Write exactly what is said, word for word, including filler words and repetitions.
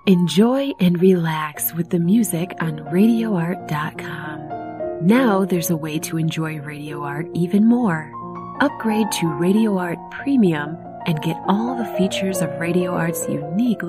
Enjoy and relax with the music on radio art dot com. Now there's a way to enjoy Radio Art even more. Upgrade to Radio Art Premium and get all the features of Radio Art's unique